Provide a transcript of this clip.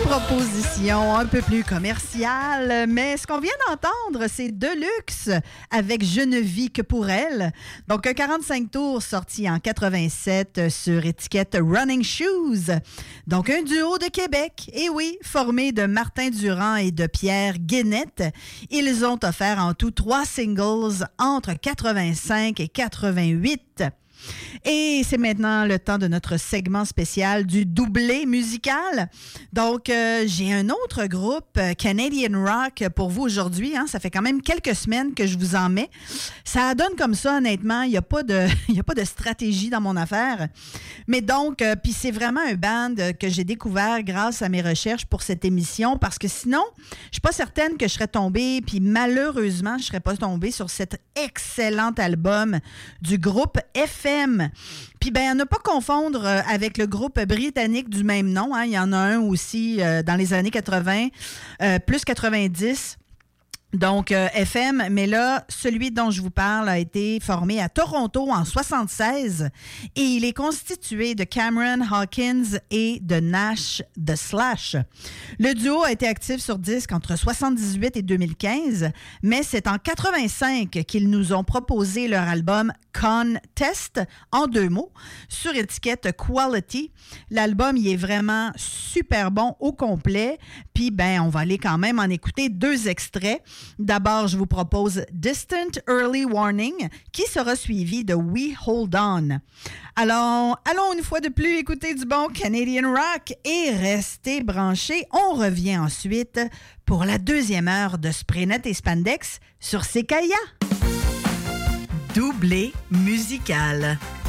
Proposition un peu plus commerciale, mais ce qu'on vient d'entendre, c'est Deluxe avec Je ne vis que pour elle. Donc, un 45 tours sorti en 87 sur étiquette Running Shoes. Donc, un duo de Québec, et oui, formé de Martin Durand et de Pierre Guénette. Ils ont offert en tout 3 singles entre 85 et 88. Et c'est maintenant le temps de notre segment spécial du doublé musical. Donc, j'ai un autre groupe, Canadian Rock, pour vous aujourd'hui. Hein. Ça fait quand même quelques semaines que je vous en mets. Ça donne comme ça, honnêtement. Il n'y a pas de stratégie dans mon affaire. Mais donc, puis c'est vraiment un band que j'ai découvert grâce à mes recherches pour cette émission, parce que sinon, je suis pas certaine que je serais tombée, puis malheureusement, je serais pas tombée sur cet excellent album du groupe FM. Puis, à ne pas confondre avec le groupe britannique du même nom. Hein. Il y en a un aussi dans les années 80, plus 90. Donc, FM, mais là, celui dont je vous parle a été formé à Toronto en 76 et il est constitué de Cameron Hawkins et de Nash The Slash. Le duo a été actif sur disque entre 78 et 2015, mais c'est en 85 qu'ils nous ont proposé leur album Contest, en 2 mots, sur étiquette Quality. L'album, il est vraiment super bon au complet, puis on va aller quand même en écouter 2 extraits. D'abord, je vous propose Distant Early Warning, qui sera suivi de We Hold On. Alors, allons une fois de plus écouter du bon Canadian Rock et restez branchés. On revient ensuite pour la 2e heure de Spraynet et Spandex sur CKIA. Doublé musical.